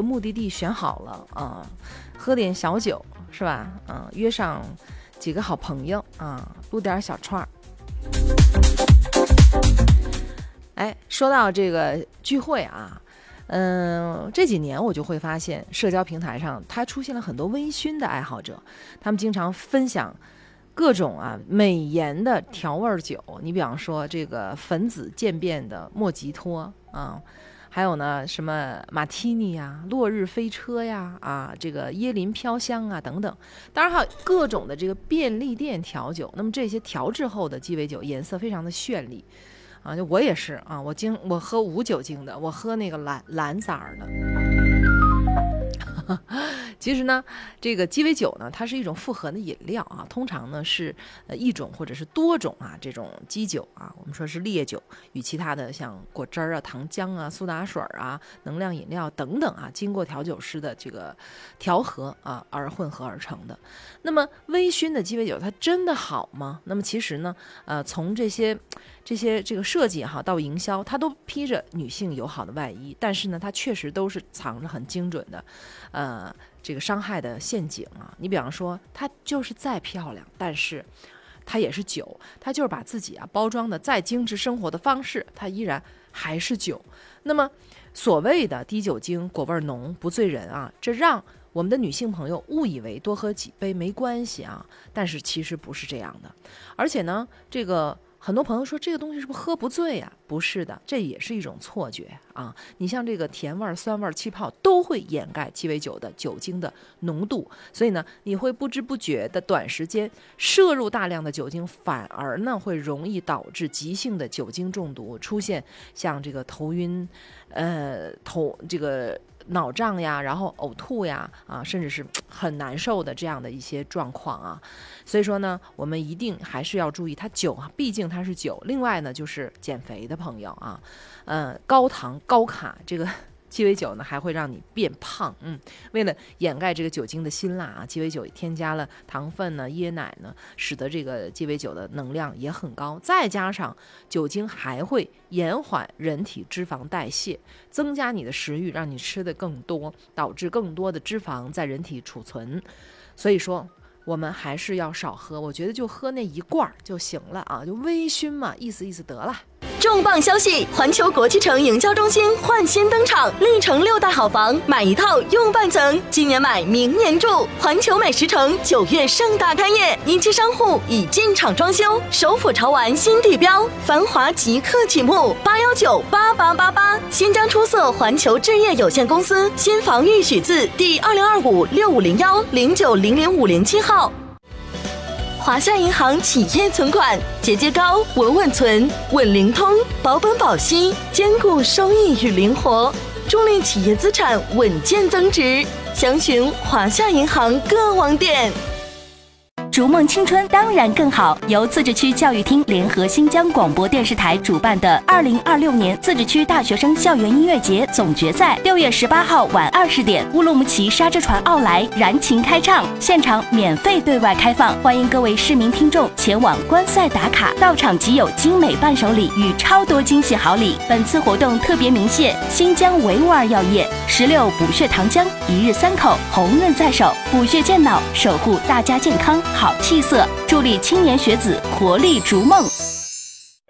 目的地选好了啊，喝点小酒是吧？约上几个好朋友啊，撸点小串儿。哎，说到这个聚会啊，这几年我就会发现，社交平台上它出现了很多微醺的爱好者，他们经常分享各种美颜的调味酒。你比方说这个粉紫渐变的莫吉托啊，还有呢什么马提尼呀、落日飞车呀、这个椰林飘香啊等等。当然还有各种的这个便利店调酒。那么这些调制后的鸡尾酒颜色非常的绚丽啊，就我也是啊，我喝无酒精的，我喝那个蓝色的。其实呢，这个鸡尾酒呢，它是一种复合的饮料啊，通常呢是一种或者是多种这种基酒啊，我们说是烈酒，与其他的像果汁啊、糖浆啊、苏打水啊、能量饮料等等经过调酒师的这个调和而混合而成的。那么微醺的鸡尾酒它真的好吗？那么其实呢，从这些这个设计到营销，它都披着女性友好的外衣，但是呢，它确实都是藏着很精准的这个伤害的陷阱啊。你比方说它就是再漂亮，但是它也是酒，它就是把自己包装的再精致生活的方式，它依然还是酒。那么所谓的低酒精果味浓不醉人这让我们的女性朋友误以为多喝几杯没关系但是其实不是这样的。而且呢，这个很多朋友说这个东西是不是喝不醉不是的，这也是一种错觉你像这个甜味、酸味、气泡都会掩盖鸡尾酒的酒精的浓度，所以呢，你会不知不觉的短时间摄入大量的酒精，反而呢会容易导致急性的酒精中毒，出现像这个头晕、这个脑胀呀，然后呕吐呀甚至是很难受的这样的一些状况所以说呢，我们一定还是要注意，它酒毕竟它是酒。另外呢，就是减肥的朋友高糖高卡这个鸡尾酒呢还会让你变胖。为了掩盖这个酒精的辛辣鸡尾酒添加了糖分呢、椰奶呢，使得这个鸡尾酒的能量也很高。再加上酒精还会延缓人体脂肪代谢，增加你的食欲，让你吃的更多，导致更多的脂肪在人体储存。所以说我们还是要少喝，我觉得就喝那一罐就行了就微醺嘛，意思意思得了。 重磅消息！环球国际城营销中心焕新登场，历城6大好房，买一套用半层，今年买明年住。环球美食城9月盛大开业，一期商户已进场装修，首府潮玩新地标，繁华即刻启幕，8198888。新疆出色环球置业有限公司新房预许字第2025650109005007号。华夏银行企业存款节节高，稳稳存，稳灵通，保本保息，兼顾收益与灵活，助力企业资产稳健增值。详询华夏银行各网点。 逐梦青春当然更好，由自治区教育厅联合新疆广播电视台主办的2026年自治区大学生校园音乐节总决赛，6月18号晚20点，乌鲁木齐沙之船奥莱燃情开唱，现场免费对外开放，欢迎各位市民听众前往观赛打卡，到场即有精美伴手礼与超多惊喜好礼。本次活动特别鸣谢新疆维吾尔药业、16补血糖浆、1日3口，红润在手，补血健脑，守护大家健康好气色，助力青年学子活力逐梦。